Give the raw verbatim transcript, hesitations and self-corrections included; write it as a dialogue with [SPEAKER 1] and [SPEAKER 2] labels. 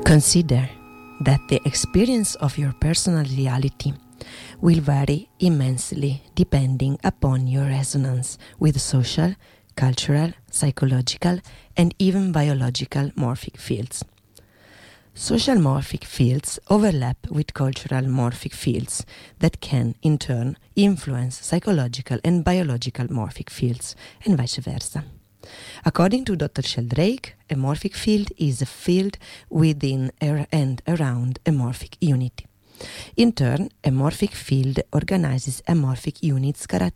[SPEAKER 1] Consider that the experience of your personal reality will vary immensely depending upon your resonance with social, cultural, psychological, and even biological morphic fields. Social morphic fields overlap with cultural morphic fields that can, in turn, influence psychological and biological morphic fields, and vice versa. According to Doctor Sheldrake, a morphic field is a field within and around a morphic unit. In turn, a morphic field organizes amorphic units chara-